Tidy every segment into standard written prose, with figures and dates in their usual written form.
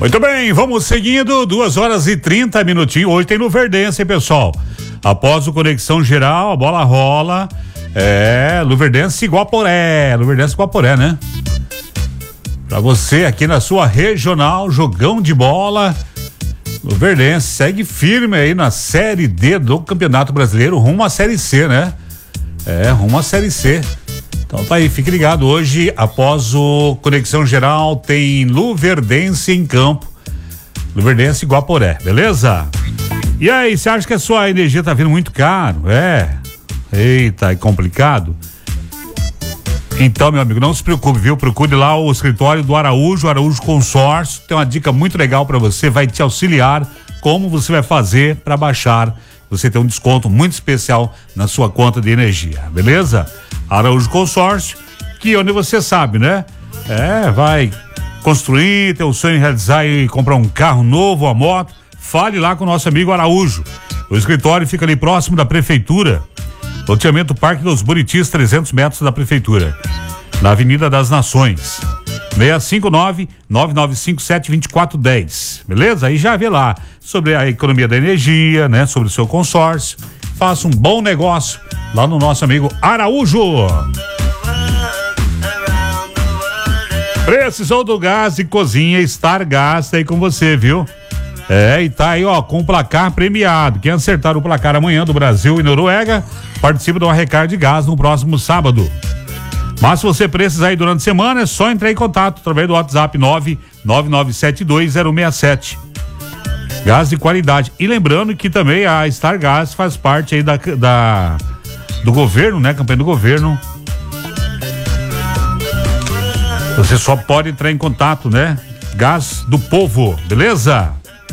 Muito bem, vamos seguindo, 2h30. Hoje tem Luverdense, hein, pessoal? Após o Conexão Geral, a bola rola. Luverdense Guaporé, né? Pra você aqui na sua regional, jogão de bola. Luverdense segue firme aí na Série D do Campeonato Brasileiro, rumo à Série C, né? Rumo à Série C. Então tá aí, fique ligado. Hoje, após o Conexão Geral, tem Luverdense em campo. Luverdense Guaporé, beleza? E aí, você acha que a sua energia tá vindo muito caro? Eita, é complicado? Então, meu amigo, não se preocupe, viu? Procure lá o escritório do Araújo Consórcio. Tem uma dica muito legal para você, vai te auxiliar como você vai fazer para baixar. Você tem um desconto muito especial na sua conta de energia, beleza? Araújo Consórcio, que onde você sabe, né? Vai construir, ter o sonho de realizar e comprar um carro novo, uma moto. Fale lá com o nosso amigo Araújo. O escritório fica ali próximo da prefeitura. Loteamento Parque dos Buritis, 300 metros da prefeitura. Na Avenida das Nações. 659-9957-2410. Beleza? Aí já vê lá sobre a economia da energia, né? Sobre o seu consórcio. Faça um bom negócio lá no nosso amigo Araújo. Precisou do gás e cozinha, Star Gás tá aí com você, viu? E tá aí, ó, com o placar premiado. Quem acertar o placar amanhã do Brasil e Noruega, participa de uma recarga de gás no próximo sábado. Mas se você precisar aí durante a semana, é só entrar em contato através do WhatsApp 99972-067. Gás de qualidade. E lembrando que também a Star Gás faz parte aí do governo, né? Campanha do governo. Você só pode entrar em contato, né? Gás do Povo, beleza?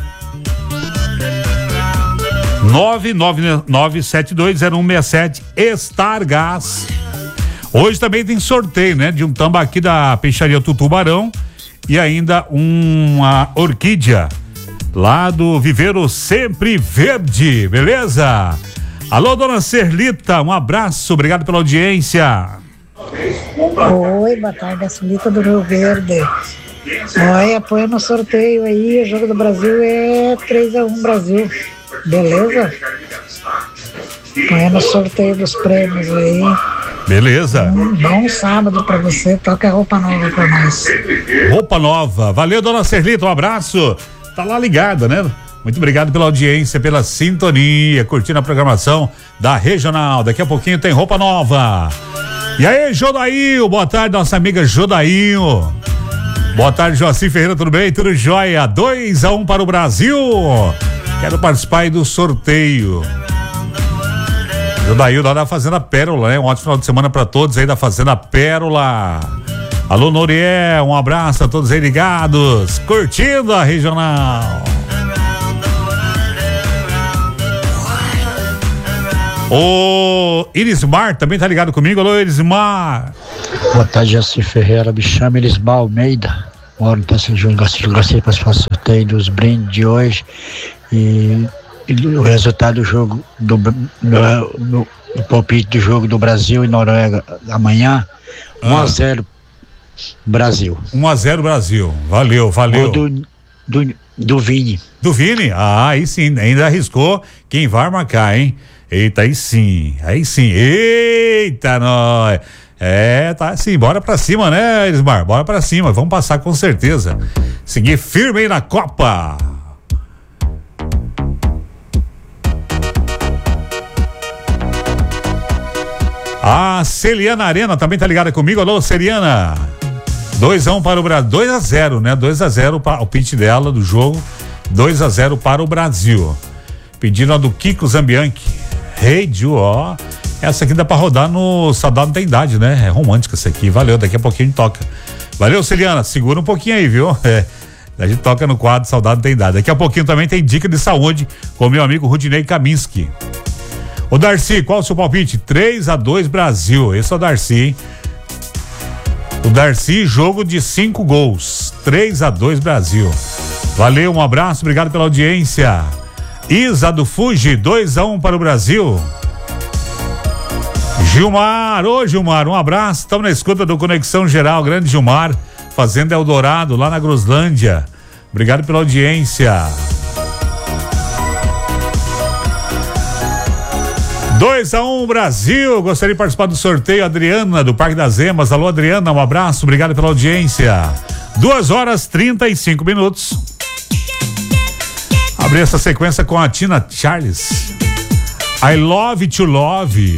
999720167 Star Gás. Hoje também tem sorteio, né? De um tambaqui da Peixaria Tutubarão e ainda uma orquídea lá do Viveiro Sempre Verde, beleza? Alô, dona Serlita, um abraço, obrigado pela audiência. Oi, boa tarde, a Serlita do Rio Verde. Oi, apoia no sorteio aí, o jogo do Brasil é 3-1 Brasil, beleza? Apoia no sorteio dos prêmios aí. Beleza. Bom sábado pra você, toca a roupa nova pra nós. Roupa nova, valeu, dona Serlita, um abraço. Tá lá ligada, né? Muito obrigado pela audiência, pela sintonia, curtindo a programação da Regional. Daqui a pouquinho tem roupa nova. E aí, Jodainho, boa tarde, nossa amiga Jodainho. Boa tarde, Joaci Ferreira, tudo bem? Tudo jóia? 2-1 para o Brasil. Quero participar aí do sorteio. Jodainho lá da Fazenda Pérola, né? Um ótimo final de semana para todos aí da Fazenda Pérola. Alô, Noriel, um abraço a todos aí ligados, curtindo a Regional. O Irismar também tá ligado comigo. Alô, Irismar. Boa tarde, Jaci Ferreira. Me chama Elismar Almeida. Moro no Passeio Júnior Garcia. Gostei para o sorteio dos brindes de hoje. E o resultado do jogo, do palpite do jogo do Brasil e Noruega amanhã. 1-0 Brasil. 1-0 Brasil. Valeu. Do Vini. Do Vini? Aí sim, ainda arriscou quem vai marcar, hein? Eita, aí sim. Eita, nós. Tá assim, bora pra cima, né, Elismar? Bora pra cima, vamos passar com certeza. Seguir firme aí na Copa. A Celiana Arena também tá ligada comigo. Alô, Celiana. 2-1 para o Brasil. 2-0, né? 2-0 para o pitch dela do jogo. 2-0 para o Brasil. Pedindo a do Kiko Zambianchi. Rei de ó. Essa aqui dá pra rodar no Saudade Não Tem Idade, né? É romântica essa aqui. Valeu, daqui a pouquinho a gente toca. Valeu, Celiana. Segura um pouquinho aí, viu? A gente toca no quadro Saudade Não Tem Idade. Daqui a pouquinho também tem dica de saúde com o meu amigo Rudinei Kaminski. Ô Darcy, qual o seu palpite? 3-2 Brasil. Esse é o Darcy, hein? O Darcy, jogo de 5 gols. 3-2 Brasil. Valeu, um abraço, obrigado pela audiência. Isa do Fuji, 2-1 para o Brasil. Gilmar, ô Gilmar, um abraço. Estamos na escuta do Conexão Geral, grande Gilmar, Fazenda Eldorado, lá na Groslândia. Obrigado pela audiência. 2-1 Brasil. Gostaria de participar do sorteio. Adriana, do Parque das Emas. Alô, Adriana, um abraço. Obrigado pela audiência. 2h35. Abri essa sequência com a Tina Charles. I Love to Love.